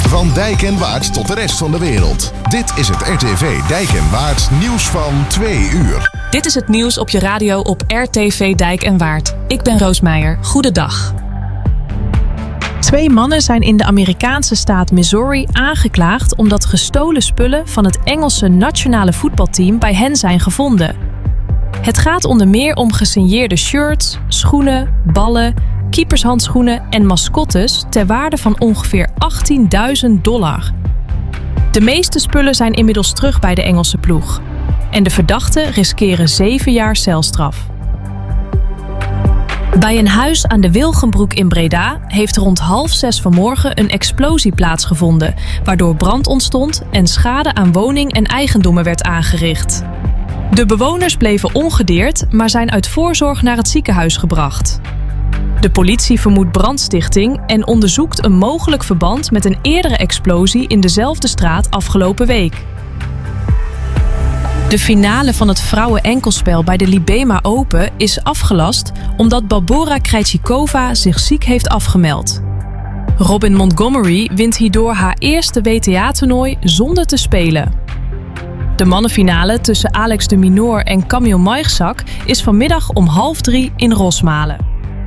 Van Dijk en Waard tot de rest van de wereld. Dit is het RTV Dijk en Waard nieuws van 2 uur. Dit is het nieuws op je radio op RTV Dijk en Waard. Ik ben Roos Meijer. Goedendag. 2 mannen zijn in de Amerikaanse staat Missouri aangeklaagd omdat gestolen spullen van het Engelse nationale voetbalteam bij hen zijn gevonden. Het gaat onder meer om gesigneerde shirts, schoenen, ballen, keepershandschoenen en mascottes ter waarde van ongeveer $18.000. De meeste spullen zijn inmiddels terug bij de Engelse ploeg. En de verdachten riskeren 7 jaar celstraf. Bij een huis aan de Wilgenbroek in Breda heeft rond 5:30 vanmorgen een explosie plaatsgevonden, waardoor brand ontstond en schade aan woning en eigendommen werd aangericht. De bewoners bleven ongedeerd, maar zijn uit voorzorg naar het ziekenhuis gebracht. De politie vermoedt brandstichting en onderzoekt een mogelijk verband met een eerdere explosie in dezelfde straat afgelopen week. De finale van het vrouwen-enkelspel bij de Libema Open is afgelast omdat Barbora Krejcikova zich ziek heeft afgemeld. Robin Montgomery wint hierdoor haar eerste WTA-toernooi zonder te spelen. De mannenfinale tussen Alex de Minaur en Kamil Majchrzak is vanmiddag om 2:30 in Rosmalen.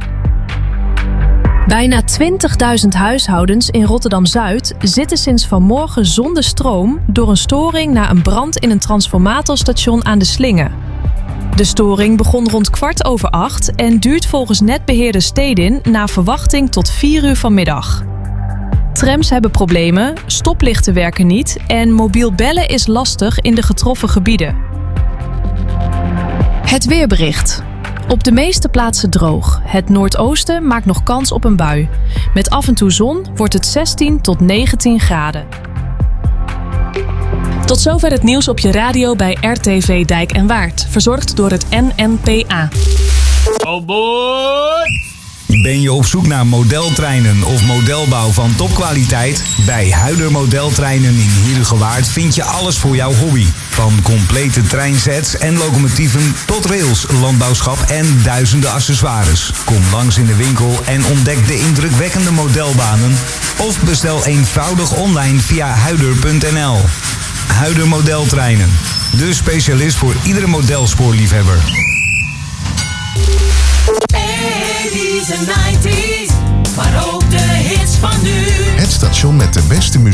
Bijna 20.000 huishoudens in Rotterdam-Zuid zitten sinds vanmorgen zonder stroom door een storing na een brand in een transformatorstation aan de Slinge. De storing begon rond 8:15 en duurt volgens netbeheerder Stedin naar verwachting tot 4 uur vanmiddag. Trams hebben problemen, stoplichten werken niet en mobiel bellen is lastig in de getroffen gebieden. Het weerbericht. Op de meeste plaatsen droog. Het noordoosten maakt nog kans op een bui. Met af en toe zon wordt het 16 tot 19 graden. Tot zover het nieuws op je radio bij RTV Dijk en Waard. Verzorgd door het NNPA. Oh boy! Ben je op zoek naar modeltreinen of modelbouw van topkwaliteit? Bij Huider Modeltreinen in Heerhugowaard vind je alles voor jouw hobby. Van complete treinsets en locomotieven tot rails, landbouwschap en duizenden accessoires. Kom langs in de winkel en ontdek de indrukwekkende modelbanen. Of bestel eenvoudig online via huider.nl. Huider Modeltreinen. De specialist voor iedere modelspoorliefhebber. 80s en 90s, maar ook de hits van nu. Het station met de beste muziek.